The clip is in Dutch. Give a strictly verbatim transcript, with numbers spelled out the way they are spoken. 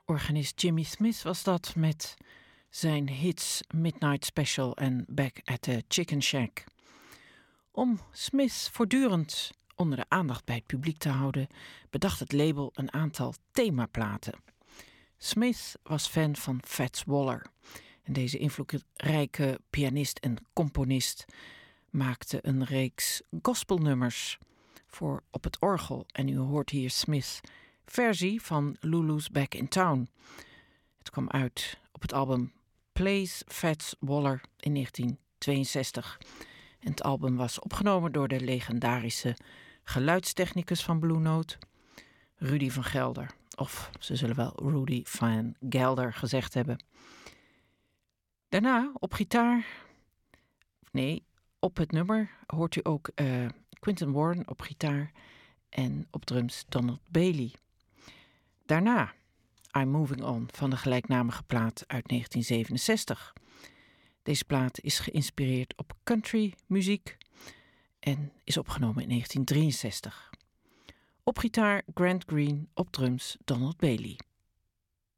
Organist Jimmy Smith was dat met zijn hits Midnight Special en Back at the Chicken Shack. Om Smith voortdurend onder de aandacht bij het publiek te houden, bedacht het label een aantal themaplaten. Smith was fan van Fats Waller en deze invloedrijke pianist en componist maakte een reeks gospelnummers voor op het orgel. En u hoort hier Smith's versie van Lulu's Back in Town. Het kwam uit op het album Plays Fats Waller in negentien tweeënzestig. En het album was opgenomen door de legendarische geluidstechnicus van Blue Note, Rudy van Gelder. Of ze zullen wel Rudy van Gelder gezegd hebben. Daarna op gitaar, nee, op het nummer hoort u ook uh, Quinton Warren op gitaar en op drums Donald Bailey. Daarna I'm Moving On van de gelijknamige plaat uit negentien zevenenzestig. Deze plaat is geïnspireerd op country muziek en is opgenomen in negentien drieënzestig. Op gitaar Grant Green, op drums Donald Bailey.